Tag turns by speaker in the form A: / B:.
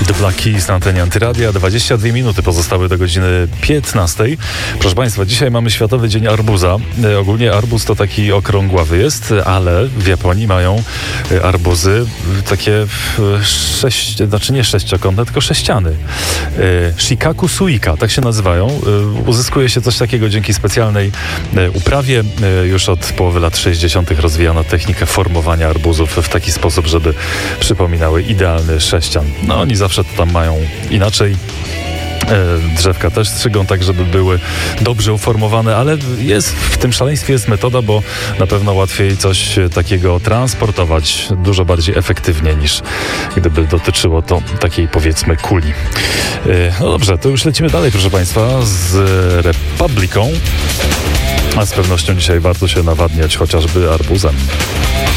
A: The Black Keys na antenie Antyradia. 22 minuty pozostały do godziny 15. Proszę Państwa, dzisiaj mamy Światowy Dzień Arbuza. Ogólnie arbuz to taki okrągławy jest, ale w Japonii mają arbuzy takie nie sześciokątne, tylko sześciany. Shikaku suika, tak się nazywają. Uzyskuje się coś takiego dzięki specjalnej uprawie. Już od połowy lat 60. rozwijano technikę formowania arbuzów w taki sposób, żeby przypominały idealny sześcian. No oni zawsze to tam mają inaczej. Drzewka też strzygą tak, żeby były dobrze uformowane, ale w tym szaleństwie jest metoda, bo na pewno łatwiej coś takiego transportować dużo bardziej efektywnie niż gdyby dotyczyło to takiej, powiedzmy, kuli. No dobrze, to już lecimy dalej, proszę Państwa, z Republiką, a z pewnością dzisiaj warto się nawadniać chociażby arbuzem.